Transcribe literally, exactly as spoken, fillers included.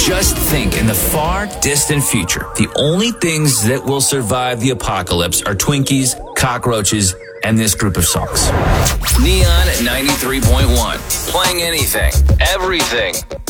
Just think, in the far distant future, the only things that will survive the apocalypse are Twinkies, cockroaches, and this group of songs. Neon at ninety-three point one. Playing anything, everything.